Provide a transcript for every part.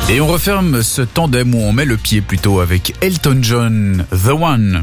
Et on referme ce tandem où on met le pied plutôt avec Elton John, The One.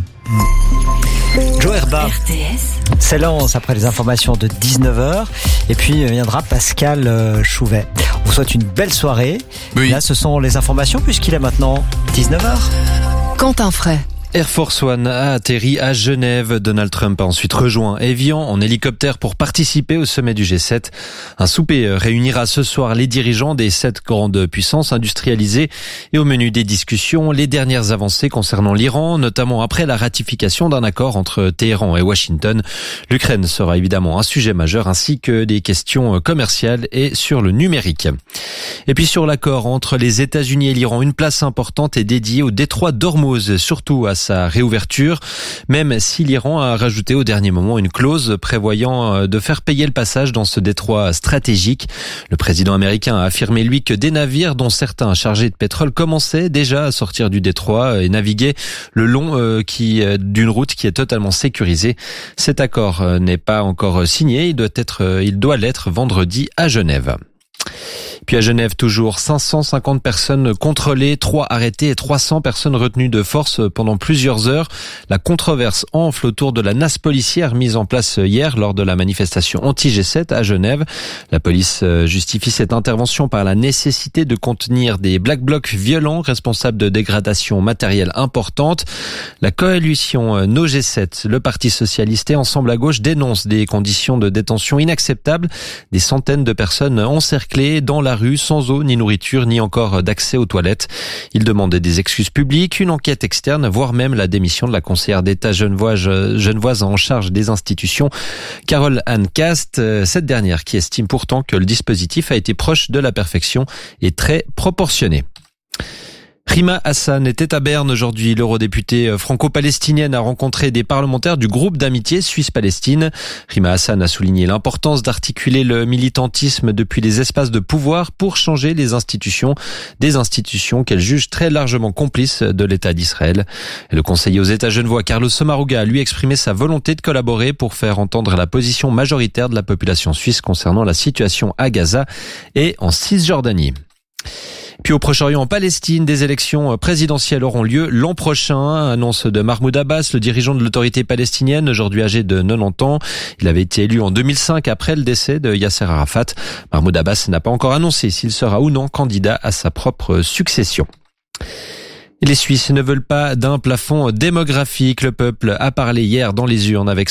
Joe Herba s'élance après les informations de 19h et puis viendra Pascal Chouvet. On vous souhaite une belle soirée. Oui. Là, ce sont les informations puisqu'il est maintenant 19h. Quentin Fray. Air Force One a atterri à Genève. Donald Trump a ensuite rejoint Evian en hélicoptère pour participer au sommet du G7. Un souper réunira ce soir les dirigeants des 7 grandes puissances industrialisées. Et au menu des discussions, les dernières avancées concernant l'Iran, notamment après la ratification d'un accord entre Téhéran et Washington. L'Ukraine sera évidemment un sujet majeur, ainsi que des questions commerciales et sur le numérique. Et puis sur l'accord entre les États-Unis et l'Iran, une place importante est dédiée au détroit d'Ormuz, surtout à sa réouverture, même si l'Iran a rajouté au dernier moment une clause prévoyant de faire payer le passage dans ce détroit stratégique. Le président américain a affirmé, lui, que des navires, dont certains chargés de pétrole, commençaient déjà à sortir du détroit et naviguer le long d'une route qui est totalement sécurisée. Cet accord n'est pas encore signé, il doit l'être vendredi à Genève. Puis à Genève, toujours 550 personnes contrôlées, 3 arrêtées et 300 personnes retenues de force pendant plusieurs heures. La controverse enfle autour de la nasse policière mise en place hier lors de la manifestation anti-G7 à Genève. La police justifie cette intervention par la nécessité de contenir des Black Blocs violents responsables de dégradations matérielles importantes. La coalition No G7, le Parti socialiste et Ensemble à gauche dénoncent des conditions de détention inacceptables. Des centaines de personnes encerclées dans la rue, sans eau, ni nourriture, ni encore d'accès aux toilettes. Ils demandaient des excuses publiques, une enquête externe, voire même la démission de la conseillère d'État genevoise en charge des institutions, Carole Anne Cast. Cette dernière qui estime pourtant que le dispositif a été proche de la perfection et très proportionné. Rima Hassan était à Berne aujourd'hui. L'eurodéputée franco-palestinienne a rencontré des parlementaires du groupe d'amitié Suisse-Palestine. Rima Hassan a souligné l'importance d'articuler le militantisme depuis les espaces de pouvoir pour changer les institutions, des institutions qu'elle juge très largement complices de l'État d'Israël. Le conseiller aux États genevois Carlos Sommaruga a lui exprimé sa volonté de collaborer pour faire entendre la position majoritaire de la population suisse concernant la situation à Gaza et en Cisjordanie. Puis au Proche-Orient, en Palestine, des élections présidentielles auront lieu l'an prochain. Annonce de Mahmoud Abbas, le dirigeant de l'autorité palestinienne, aujourd'hui âgé de 90 ans. Il avait été élu en 2005 après le décès de Yasser Arafat. Mahmoud Abbas n'a pas encore annoncé s'il sera ou non candidat à sa propre succession. Les Suisses ne veulent pas d'un plafond démographique. Le peuple a parlé hier dans les urnes avec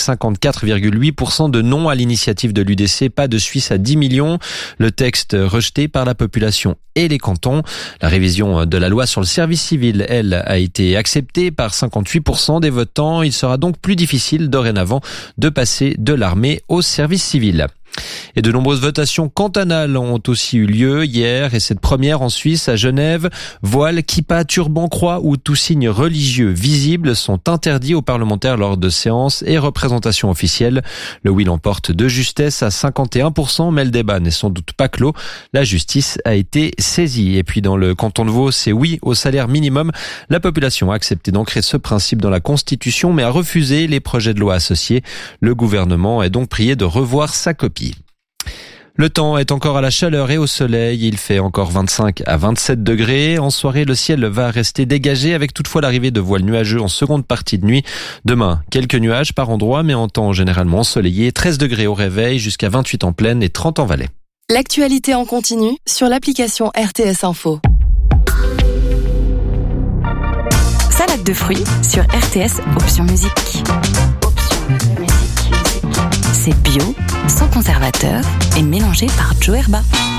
54,8% de non à l'initiative de l'UDC. Pas de Suisse à 10 millions. Le texte rejeté par la population et les cantons. La révision de la loi sur le service civil, elle, a été acceptée par 58% des votants. Il sera donc plus difficile dorénavant de passer de l'armée au service civil. Et de nombreuses votations cantonales ont aussi eu lieu hier, et cette première en Suisse, à Genève. Voile, kippa, turban, croix ou tout signe religieux visible sont interdits aux parlementaires lors de séances et représentations officielles. Le oui l'emporte de justesse à 51%, mais le débat n'est sans doute pas clos. La justice a été saisie. Et puis dans le canton de Vaud, c'est oui au salaire minimum. La population a accepté d'ancrer ce principe dans la Constitution, mais a refusé les projets de loi associés. Le gouvernement est donc prié de revoir sa copie. Le temps est encore à la chaleur et au soleil. Il fait encore 25 à 27 degrés. En soirée, le ciel va rester dégagé avec toutefois l'arrivée de voiles nuageux en seconde partie de nuit. Demain, quelques nuages par endroit, mais en temps généralement ensoleillé. 13 degrés au réveil, jusqu'à 28 en plaine et 30 en vallée. L'actualité en continu sur l'application RTS Info. Salade de fruits sur RTS Option Musique. C'est bio, sans conservateur et mélangé par Joe Herba.